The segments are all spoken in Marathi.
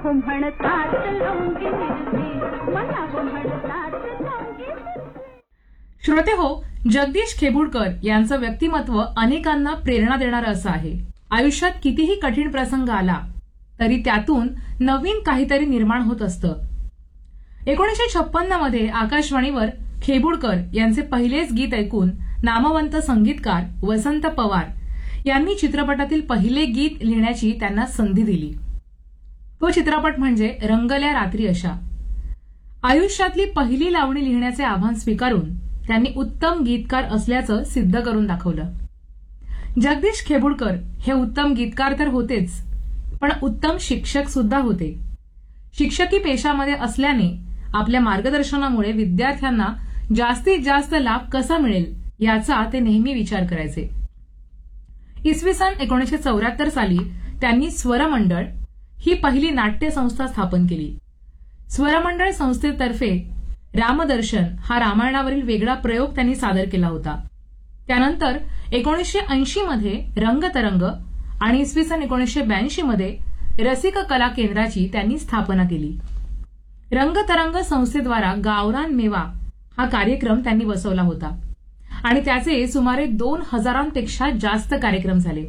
हो म्हणतात लवंगी मिरची, मला हो म्हणतात लवंगी मिरची. श्रोते हो, जगदीश खेबुडकर यांचं व्यक्तिमत्व अनेकांना प्रेरणा देणारं असं आहे. आयुष्यात कितीही कठीण प्रसंग आला तरी त्यातून नवीन काहीतरी निर्माण होत असतं. 1956 मध्ये आकाशवाणीवर खेबुडकर यांचे पहिलेच गीत ऐकून नामवंत संगीतकार वसंत पवार यांनी चित्रपटातील पहिले गीत लिहिण्याची त्यांना संधी दिली. तो चित्रपट म्हणजे रंगल्या रात्री अशा. आयुष्यातली पहिली लावणी लिहिण्याचे आव्हान स्वीकारून त्यांनी उत्तम गीतकार असल्याचं सिद्ध करून दाखवलं. जगदीश खेबुडकर हे उत्तम गीतकार तर होतेच, पण उत्तम शिक्षक सुद्धा होते. शिक्षकी पेशामध्ये असल्याने आपल्या मार्गदर्शनामुळे विद्यार्थ्यांना जास्तीत जास्त लाभ कसा मिळेल याचा ते नेहमी विचार करायचे. इसवी सन 1974 साली त्यांनी स्वरमंडळ ही पहिली नाट्य संस्था स्थापन केली. स्वरमंडळ संस्थेतर्फे रामदर्शन हा रामायणावरील वेगळा प्रयोग त्यांनी सादर केला होता. त्यानंतर 1980 मध्ये रंगतरंग आणि इसवी सन 1982 मध्ये रसिक कला केंद्राची त्यांनी स्थापना केली. रंगतरंग संस्थेद्वारा गावरान मेवा हा कार्यक्रम त्यांनी बसवला होता आणि त्याचे सुमारे 2000पेक्षा जास्त कार्यक्रम झाले.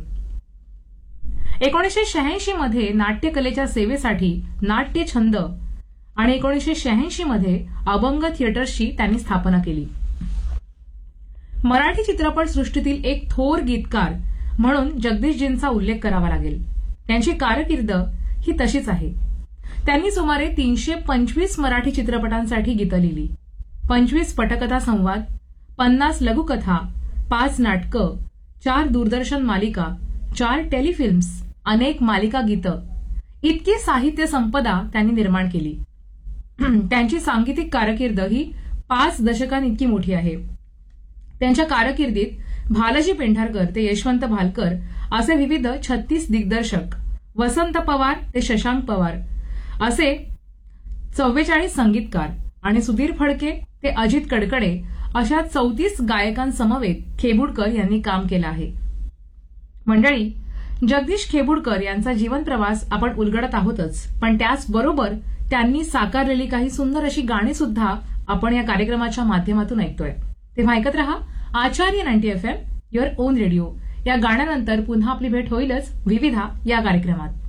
1986 मध्ये नाट्यकलेच्या सेवेसाठी नाट्य छंद आणि 1986 मध्ये अभंग थिएटर्सची त्यांनी स्थापना केली. मराठी चित्रपटसृष्टीतील एक थोर गीतकार म्हणून जगदीशजींचा उल्लेख करावा लागेल. त्यांची कारकीर्द ही तशीच आहे. त्यांनी सुमारे 325 मराठी चित्रपटांसाठी गीतं लिहिली, 25 पटकथा संवाद, 50 लघुकथा, 5 नाटकं, 4 दूरदर्शन मालिका, 4 टेलिफिल्म्स, अनेक मालिका गीतं, इतकी साहित्य संपदा त्यांनी निर्माण केली. त्यांची सांगीतिक कारकीर्द ही 5 दशकांइतकी मोठी आहे. त्यांच्या कारकिर्दीत भालजी पेंढारकर ते यशवंत भालकर असे विविध 36 दिग्दर्शक, वसंत पवार ते शशांक पवार असे 44 संगीतकार आणि सुधीर फडके ते अजित कडकडे अशा 34 गायकांसमवेत खेबुडकर यांनी काम केलं आहे. मंडळी, जगदीश खेबुडकर यांचा जीवन प्रवास आपण उलगडत आहोतच, पण त्याचबरोबर त्यांनी साकारलेली काही सुंदर अशी गाणी सुद्धा आपण या कार्यक्रमाच्या माध्यमातून ऐकतोय. तेव्हा ऐकत रहा आचार्य 90 FM, युअर ओन रेडिओ. या गाण्यानंतर पुन्हा आपली भेट होईलच विविधा या कार्यक्रमात.